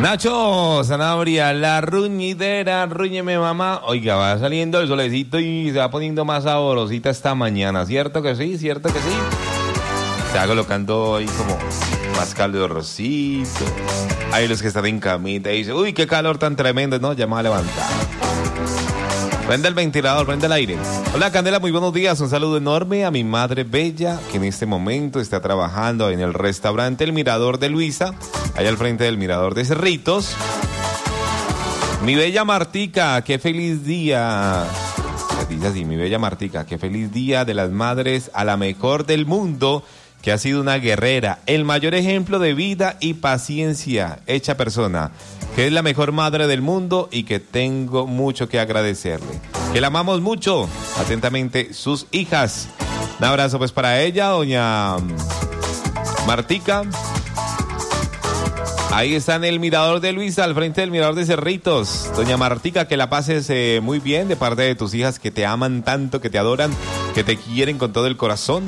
Nacho Sanabria, la ruñidera, rúñeme mamá. Oiga, va saliendo el solecito y se va poniendo más saborosita esta mañana. ¿Cierto que sí? ¿Cierto que sí? Se va colocando ahí como más calorcito. Hay los que están en camita y dicen, uy, qué calor tan tremendo. No, ya me va a levantar. Prende el ventilador, prende el aire. Hola, Candela, muy buenos días. Un saludo enorme a mi madre bella, que en este momento está trabajando en el restaurante El Mirador de Luisa, allá al frente del Mirador de Cerritos. Mi bella Martica, qué feliz día. Dice así, mi bella Martica, qué feliz día de las madres a la mejor del mundo, que ha sido una guerrera, el mayor ejemplo de vida y paciencia hecha persona, que es la mejor madre del mundo y que tengo mucho que agradecerle. Que la amamos mucho. Atentamente, sus hijas. Un abrazo pues para ella, doña Martica. Ahí está en el Mirador de Luisa, al frente del Mirador de Cerritos. Doña Martica, que la pases muy bien de parte de tus hijas que te aman tanto, que te adoran, que te quieren con todo el corazón.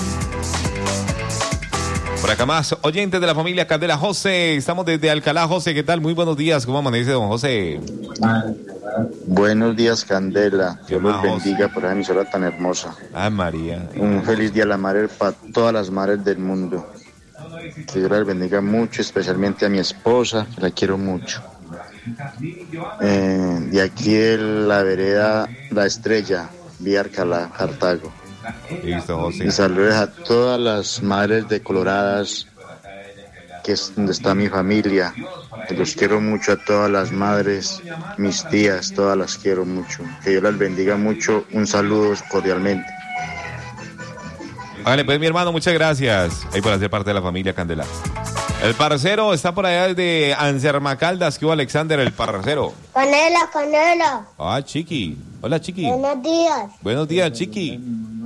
Por acá más oyentes de la familia Candela. José, estamos desde Alcalá. José, ¿qué tal? Muy buenos días. ¿Cómo amanece, don José? Buenos días, Candela. Dios los bendiga por esa emisora tan hermosa. Ay, María. Un feliz día a la madre para todas las madres del mundo. Que Dios las bendiga mucho, especialmente a mi esposa, que la quiero mucho. De aquí de la vereda La Estrella, vía Alcalá, Cartago. Listo, José. Y saludos a todas las madres de Coloradas, que es donde está mi familia. Que los quiero mucho a todas las madres, mis tías, todas las quiero mucho. Que Dios las bendiga mucho. Un saludo cordialmente. Vale, pues mi hermano, muchas gracias. Ahí por hacer parte de la familia Candela. El parcero está por allá desde Anserma Caldas. ¿Qué hubo, Alexander, el parcero? Canela. Ah, Chiqui. Hola, Chiqui. Buenos días. Buenos días, Chiqui.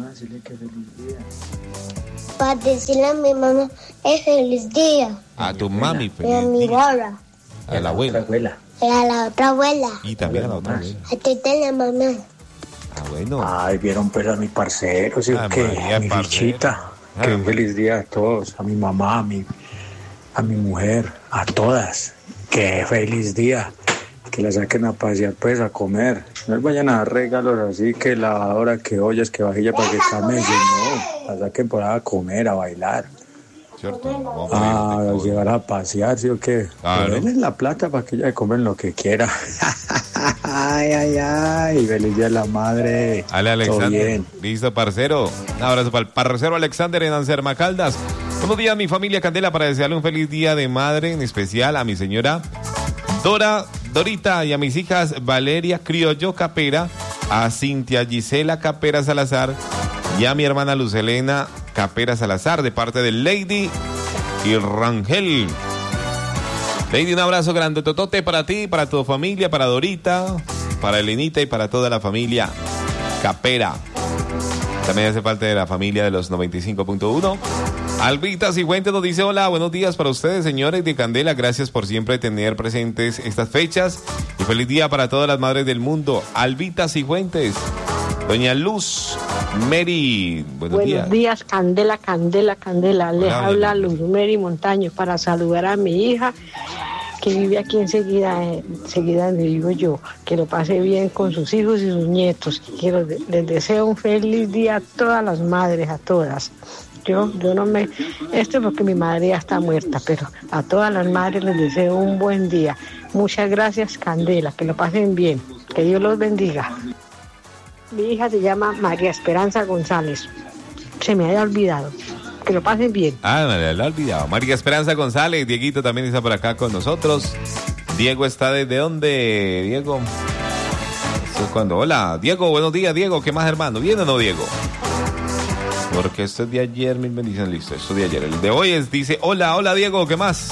Para decirle a mi mamá es feliz día. A tu mami, Y feliz a mi día. abuela. A la abuela. Y a la otra abuela. Y también a la otra abuela. A ti te la mamá. Ah, bueno. Ay, vieron pues a mi parcero, ¿sí o qué? María, A mi parcero. fichita. Que un feliz día a todos, a mi mamá, a mi mujer, a todas. Que feliz día. Que la saquen a pasear, pues, a comer. No les vayan a dar regalos así, que lavadora, que ollas, que vajilla para que camellen, no. La saquen por ahí a comer, a bailar. ¿Cierto? A llevar a pasear, ¿sí o qué? Claro. Denles la plata para que ella comen lo que quiera. Ay, feliz día a la madre. Ale, Todo Alexander. bien. Listo, parcero. Un abrazo para el parcero Alexander en Anserma Caldas. Buenos días, mi familia Candela, para desearle un feliz día de madre, en especial a mi señora Dorita, y a mis hijas Valeria Criollo Capera, a Cintia Gisela Capera Salazar y a mi hermana Lucelena Capera Salazar, de parte de Lady y Rangel. Lady, un abrazo grande, totote para ti, para tu familia, para Dorita, para Elenita y para toda la familia Capera. También hace parte de la familia de los 95.1. Albita Sigüentes nos dice: hola, buenos días para ustedes, señores de Candela. Gracias por siempre tener presentes estas fechas. Y feliz día para todas las madres del mundo. Albita Sigüentes. Doña Luz Mary, buenos días. Candela. Les Hola, habla doña Luz Mary Montaño para saludar a mi hija que vive aquí enseguida donde vivo yo. Que lo pase bien con sus hijos y sus nietos. Les deseo un feliz día a todas las madres, a todas. Yo no me... Esto es porque mi madre ya está muerta, pero a todas las madres les deseo un buen día. Muchas gracias, Candela, que lo pasen bien. Que Dios los bendiga. Mi hija se llama María Esperanza González. Se me había olvidado. Que lo pasen bien. Ah, me lo he olvidado. María Esperanza González. Dieguito también está por acá con nosotros. Diego está desde dónde, Diego. Eso es cuando... Hola, Diego, buenos días, Diego. ¿Qué más, hermano? ¿Bien o no, Diego? Porque esto es de ayer, mil bendiciones, listo, esto es de ayer. El de hoy dice: hola Diego, ¿qué más?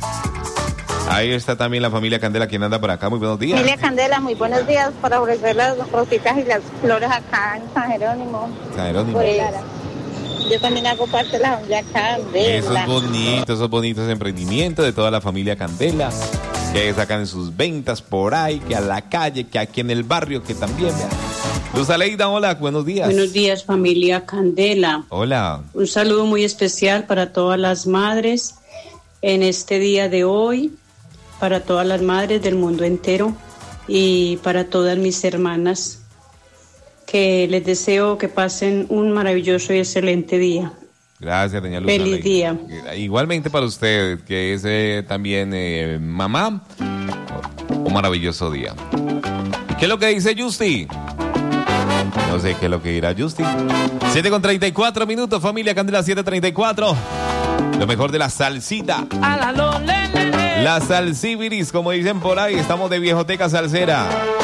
Ahí está también la familia Candela, quien anda por acá. Muy buenos días. Familia Candela, muy buenos días, para ofrecer las rositas y las flores acá en San Jerónimo. San Jerónimo. Pues, yo también hago parte de la familia Candela. Esos bonitos emprendimientos de toda la familia Candela, que sacan sus ventas por ahí, que a la calle, que aquí en el barrio, que también, vean. Luz Aleida, hola, buenos días. Buenos días, familia Candela. Hola. Un saludo muy especial para todas las madres en este día de hoy. para todas las madres del mundo entero y para todas mis hermanas, que les deseo que pasen un maravilloso y excelente día. Gracias, doña Luz. Feliz día. Igualmente para usted, que es también mamá. Un maravilloso día. ¿Qué es lo que dice Justi? No sé qué es lo que dirá Justi. 7:34, familia Candela, 7:34. Lo mejor de la salsita. La salsibiris, como dicen por ahí. Estamos de Viejoteca Salsera.